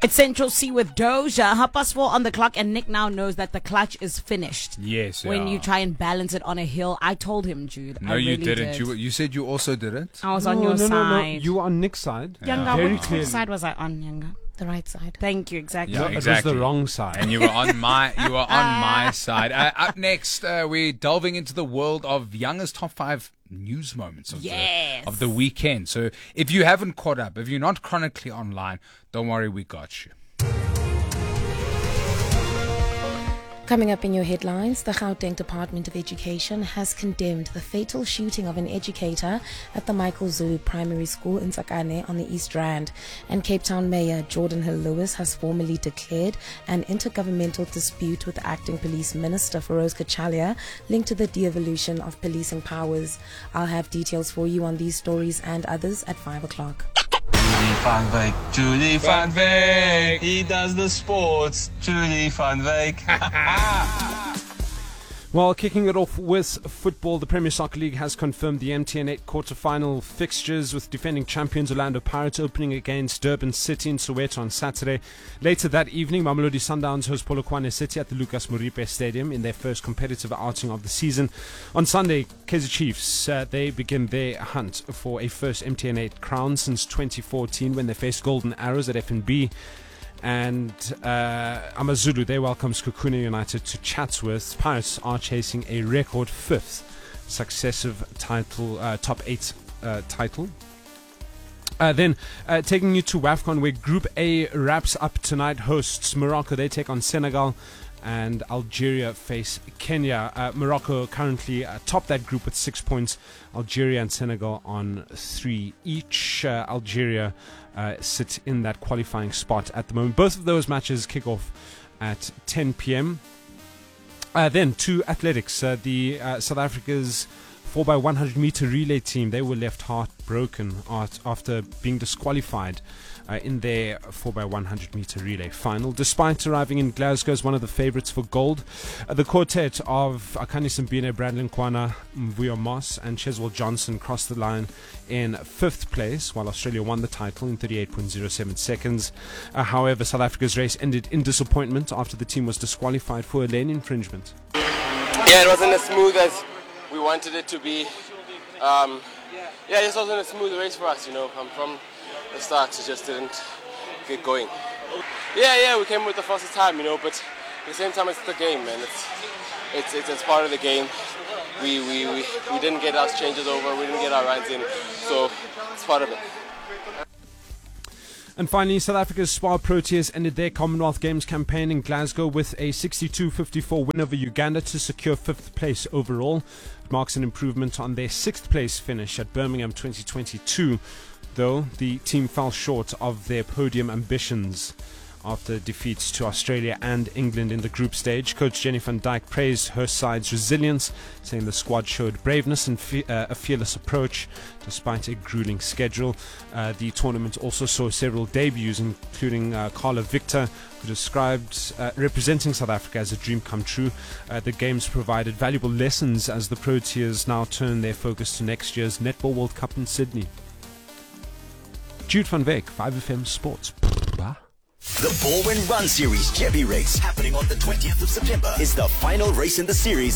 It's Central C with Doja. 4:30 on the clock, and Nick now knows that the clutch is finished. Yes, When you try and balance it on a hill, I told him, Jude. No, I you really didn't. Did. You said you also did it. I was on your side. No. You were on Nick's side. Younger, Very which clearly. side was I on, Younger? The right side. Thank you, exactly. Yeah, It was exactly. the wrong side. And you were on my side. Up next, we're delving into the world of Younger's top 5 news moments of, of the weekend. So if you haven't caught up, if you're not chronically online, don't worry, we got you. Coming up in your headlines, the Gauteng Department of Education has condemned the fatal shooting of an educator at the Michael Zulu Primary School in Tsakane on the East Rand. And Cape Town Mayor Jordan Hill-Lewis has formally declared an intergovernmental dispute with Acting Police Minister Feroz Kachalia linked to the de-evolution of policing powers. I'll have details for you on these stories and others at 5 o'clock. Julie van Wyk, he does the sports. Julie van Wyk. Well, kicking it off with football, the Premier Soccer League has confirmed the MTN 8 quarter-final fixtures, with defending champions Orlando Pirates opening against Durban City in Soweto on Saturday. Later that evening, Mamelodi Sundowns host Polokwane City at the Lucas Moripe Stadium in their first competitive outing of the season. On Sunday, Kaizer Chiefs, they begin their hunt for a first MTN 8 crown since 2014 when they faced Golden Arrows at FNB. And Amazulu, they welcomes Kukuna United to Chatsworth. Pirates are chasing a record 5th successive title, top 8 title. Then taking you to WAFCON, where Group A wraps up tonight. Hosts Morocco, they take on Senegal, and Algeria face Kenya. Morocco currently top that group with 6 points. Algeria and Senegal on 3 each. Algeria sit in that qualifying spot at the moment. Both of those matches kick off at 10 p.m. Then to athletics. The South Africa's 4x100 meter relay team, they were left heartbroken after being disqualified in their 4x100 meter relay final. Despite arriving in Glasgow as one of the favourites for gold, the quartet of Akani Simbine, Brandon Kwana, Mvuyo Moss and Cheswell Johnson crossed the line in 5th place, while Australia won the title in 38.07 seconds. However, South Africa's race ended in disappointment after the team was disqualified for a lane infringement. Yeah, it wasn't as smooth as we wanted it to be. This wasn't a smooth race for us, from the start. It just didn't get going. Yeah, we came with the fastest time, but at the same time, it's the game, man. It's part of the game. We didn't get our changes over, we didn't get our runs in, so it's part of it. And finally, South Africa's Spar Proteas ended their Commonwealth Games campaign in Glasgow with a 62-54 win over Uganda to secure 5th place overall. It marks an improvement on their 6th place finish at Birmingham 2022, though the team fell short of their podium ambitions after defeats to Australia and England in the group stage. Coach Jenny van Dijk praised her side's resilience, saying the squad showed braveness and a fearless approach despite a grueling schedule. The tournament also saw several debuts, including Carla Victor, who described representing South Africa as a dream come true. The games provided valuable lessons as the Proteas now turn their focus to next year's Netball World Cup in Sydney. Jude van Wyk, 5FM Sports. The Baldwin Run Series Jeppy Race, happening on the 20th of September, is the final race in the series